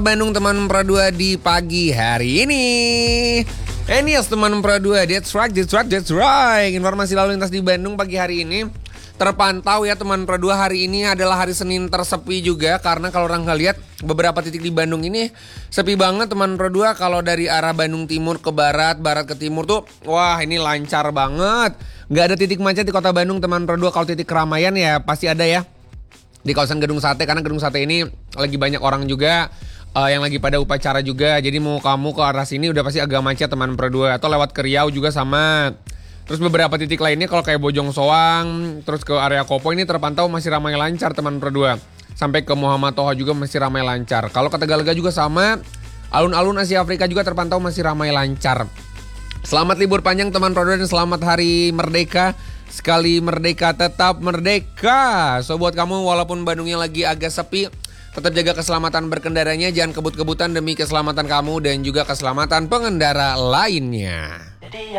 Bandung teman Pro 2 di pagi hari ini. Yes teman Pro 2, that's right. Informasi lalu lintas di Bandung pagi hari ini terpantau ya teman Pro 2. Hari ini adalah hari Senin tersepi juga, karena kalau orang lihat beberapa titik di Bandung ini sepi banget teman Pro 2. Kalau dari arah Bandung Timur ke barat, barat ke timur tuh wah ini lancar banget. Gak ada titik macet di kota Bandung teman Pro 2. Kalau titik keramaian ya pasti ada ya di kawasan Gedung Sate, karena Gedung Sate ini lagi banyak orang juga yang lagi pada upacara juga. Jadi mau kamu ke arah sini udah pasti agak macet teman Pro 2. Atau lewat ke Riau juga sama. Terus beberapa titik lainnya kalau kayak Bojong Soang, terus ke area Kopo ini terpantau masih ramai lancar teman Pro 2. Sampai ke Muhammad Toha juga masih ramai lancar. Kalau ke Tegalega juga sama. Alun-alun Asia Afrika juga terpantau masih ramai lancar. Selamat libur panjang teman Pro 2 dan selamat hari merdeka. Sekali merdeka tetap merdeka. So buat kamu walaupun Bandungnya lagi agak sepi, tetap jaga keselamatan berkendaranya, jangan kebut-kebutan demi keselamatan kamu dan juga keselamatan pengendara lainnya.